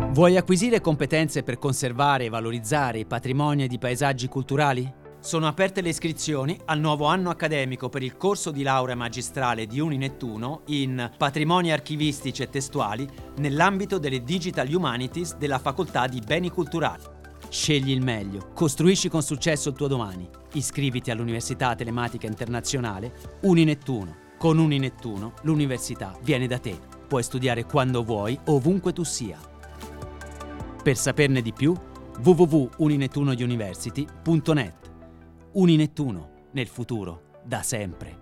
Vuoi acquisire competenze per conservare e valorizzare i patrimoni ed i paesaggi culturali? Sono aperte le iscrizioni al nuovo anno accademico per il corso di laurea magistrale di Uninettuno in Patrimoni archivistici e testuali nell'ambito delle Digital Humanities della Facoltà di Beni Culturali. Scegli il meglio, costruisci con successo il tuo domani. Iscriviti all'Università Telematica Internazionale Uninettuno. Con Uninettuno l'università viene da te. Puoi studiare quando vuoi, ovunque tu sia. Per saperne di più, www.uninettunouniversity.net. Uninettuno, nel futuro, da sempre.